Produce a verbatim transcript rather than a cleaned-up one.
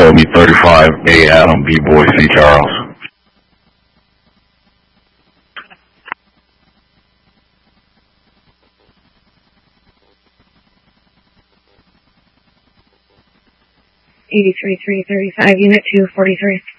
Show me thirty-five A Adam, B-Boy C Charles. eighty-three three thirty-five, Unit two forty-three.